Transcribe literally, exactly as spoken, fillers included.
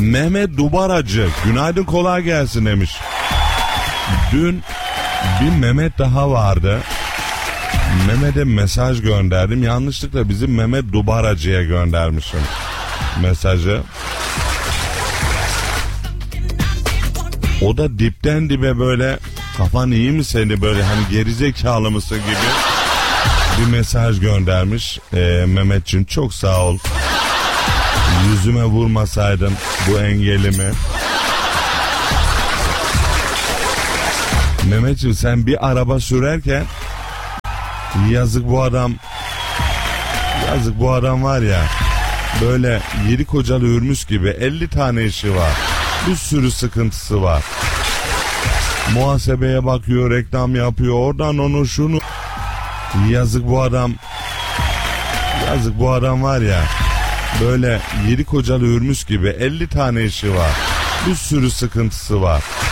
Mehmet Dubaracı günaydın kolay gelsin demiş. Dün bir Mehmet daha vardı. Mehmet'e mesaj gönderdim. Yanlışlıkla bizim Mehmet Dubaracı'ya göndermişim mesajı. O da dipten dibe böyle kafan iyi mi seni böyle hani gerizekalı mısın gibi bir mesaj göndermiş. Ee, Mehmetciğim çok sağ ol. Yüzüme vurmasaydın bu engelimi. Mehmetciğim sen bir araba sürerken yazık bu adam yazık bu adam var ya böyle yedi kocalı hürmüz gibi elli tane işi var. Bir sürü sıkıntısı var. Muhasebeye bakıyor, reklam yapıyor, oradan onu şunu. Yazık bu adam yazık bu adam var ya böyle yedi kocalı hürmüz gibi elli tane işi var. Bir sürü sıkıntısı var.